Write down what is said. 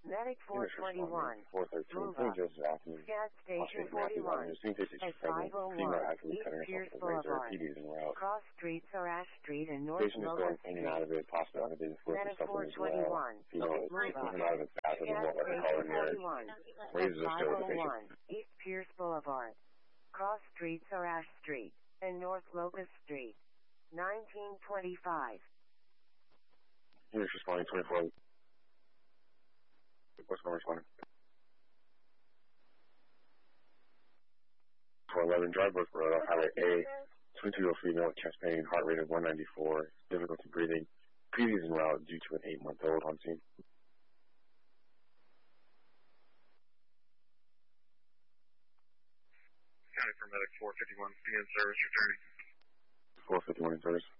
Medic 421. 413. St. Joseph Avenue. Scat Station Matthews 41. Avenue. Scene 56 At pregnant. 501. Female actively East cutting Pierce herself with a razor. Boulevard. PD is en route. Cross streets are Ash Street and North Patient is Locust going in and Street. out of it, possibly unabated for Medic something as well. 421. Female is in and out of its bathroom and Scat what they call Station in marriage. 41. Razors are At still with the patient. 501. East Pierce Boulevard. Cross streets are Ash Street and North Locust Street. 1925. Units responding 24. What's number responding? 411, drive both road off highway A, 22-year-old female, chest pain, heart rate of 194, difficulty breathing, previous en route due to an 8-month-old on scene. County Paramedic 451, PN service returning. 451 in service.